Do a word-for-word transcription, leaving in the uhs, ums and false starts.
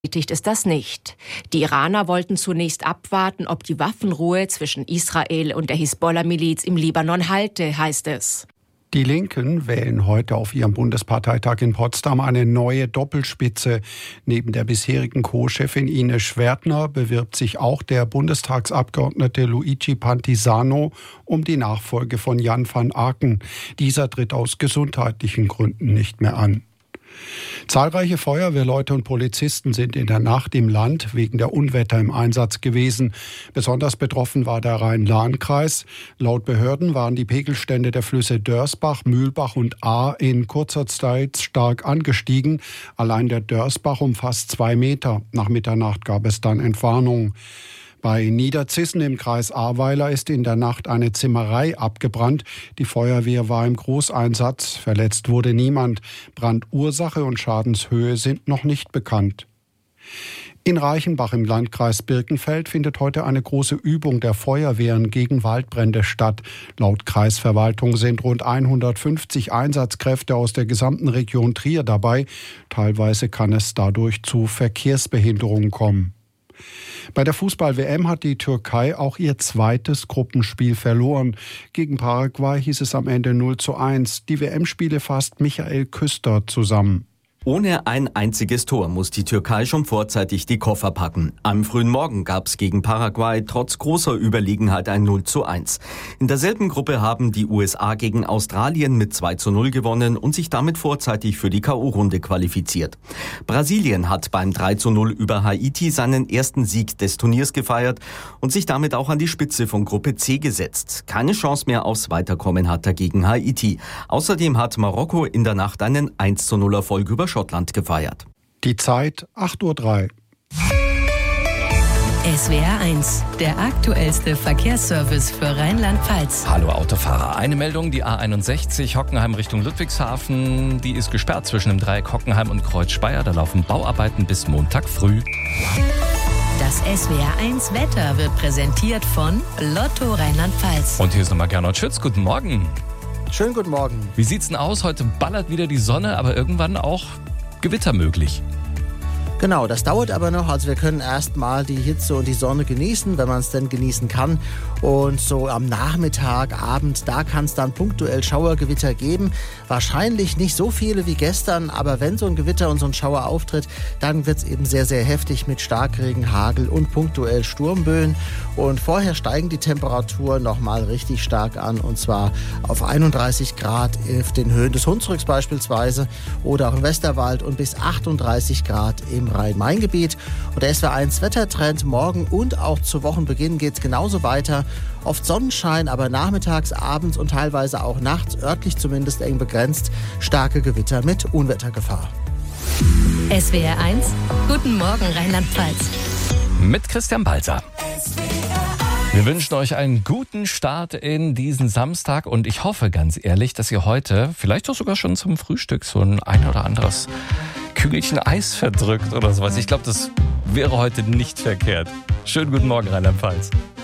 bestätigt es das nicht. Die Iraner wollten zunächst abwarten, ob die Waffenruhe zwischen Israel und der Hisbollah-Miliz im Libanon halte, heißt es. Die Linken wählen heute auf ihrem Bundesparteitag in Potsdam eine neue Doppelspitze. Neben der bisherigen Co-Chefin Ines Schwertner bewirbt sich auch der Bundestagsabgeordnete Luigi Pantisano um die Nachfolge von Jan van Aken. Dieser tritt aus gesundheitlichen Gründen nicht mehr an. Zahlreiche Feuerwehrleute und Polizisten sind in der Nacht im Land wegen der Unwetter im Einsatz gewesen. Besonders betroffen war der Rhein-Lahn-Kreis. Laut Behörden waren die Pegelstände der Flüsse Dörsbach, Mühlbach und Ahr in kurzer Zeit stark angestiegen. Allein der Dörsbach umfasst zwei Meter. Nach Mitternacht gab es dann Entwarnung. Bei Niederzissen im Kreis Ahrweiler ist in der Nacht eine Zimmerei abgebrannt. Die Feuerwehr war im Großeinsatz. Verletzt wurde niemand. Brandursache und Schadenshöhe sind noch nicht bekannt. In Reichenbach im Landkreis Birkenfeld findet heute eine große Übung der Feuerwehren gegen Waldbrände statt. Laut Kreisverwaltung sind rund hundertfünfzig Einsatzkräfte aus der gesamten Region Trier dabei. Teilweise kann es dadurch zu Verkehrsbehinderungen kommen. Bei der Fußball-W M hat die Türkei auch ihr zweites Gruppenspiel verloren. Gegen Paraguay hieß es am Ende null zu eins. Die W M-Spiele fasst Michael Küster zusammen. Ohne ein einziges Tor muss die Türkei schon vorzeitig die Koffer packen. Am frühen Morgen gab es gegen Paraguay trotz großer Überlegenheit ein null zu eins. In derselben Gruppe haben die U S A gegen Australien mit zwei zu null gewonnen und sich damit vorzeitig für die K O-Runde qualifiziert. Brasilien hat beim drei zu null über Haiti seinen ersten Sieg des Turniers gefeiert und sich damit auch an die Spitze von Gruppe C gesetzt. Keine Chance mehr aufs Weiterkommen hat dagegen Haiti. Außerdem hat Marokko in der Nacht einen eins zu null Erfolg über Schottland gefeiert. Die Zeit acht Uhr drei. S W R eins, der aktuellste Verkehrsservice für Rheinland-Pfalz. Hallo Autofahrer, eine Meldung, die A einundsechzig Hockenheim Richtung Ludwigshafen, die ist gesperrt zwischen dem Dreieck Hockenheim und Kreuz Speyer, da laufen Bauarbeiten bis Montag früh. Das S W R eins Wetter wird präsentiert von Lotto Rheinland-Pfalz. Und hier ist nochmal Gernot Schütz, guten Morgen. Schönen guten Morgen. Wie sieht's denn aus? Heute ballert wieder die Sonne, aber irgendwann auch Gewitter möglich. Genau, das dauert aber noch. Also wir können erst mal die Hitze und die Sonne genießen, wenn man es denn genießen kann. Und so am Nachmittag, Abend, da kann es dann punktuell Schauergewitter geben. Wahrscheinlich nicht so viele wie gestern, aber wenn so ein Gewitter und so ein Schauer auftritt, dann wird es eben sehr, sehr heftig mit Starkregen, Hagel und punktuell Sturmböen. Und vorher steigen die Temperaturen nochmal richtig stark an, und zwar auf einunddreißig Grad auf den Höhen des Hunsrücks beispielsweise oder auch im Westerwald und bis achtunddreißig Grad im Rhein-Main-Gebiet. Und der S W R eins Wettertrend morgen und auch zu Wochenbeginn geht es genauso weiter. Oft Sonnenschein, aber nachmittags, abends und teilweise auch nachts, örtlich zumindest eng begrenzt, starke Gewitter mit Unwettergefahr. S W R eins, guten Morgen Rheinland-Pfalz. Mit Christian Balzer. Wir wünschen euch einen guten Start in diesen Samstag und ich hoffe ganz ehrlich, dass ihr heute vielleicht auch sogar schon zum Frühstück so ein ein oder anderes Kügelchen Eis verdrückt oder sowas. Ich glaube, das wäre heute nicht verkehrt. Schönen guten Morgen, Rheinland-Pfalz.